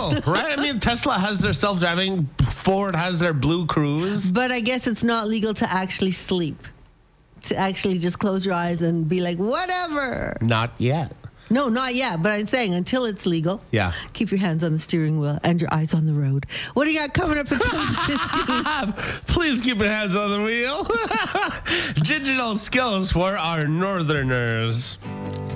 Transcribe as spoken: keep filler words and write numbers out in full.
legal, right? I mean, Tesla has their self-driving. Ford has their Blue Cruise. But I guess it's not legal to actually sleep. To actually just close your eyes and be like, whatever. Not yet. No, not yet. But I'm saying until it's legal, Yeah. keep your hands on the steering wheel and your eyes on the road. What do you got coming up at seven fifteen? Please keep your hands on the wheel. Digital skills for our northerners.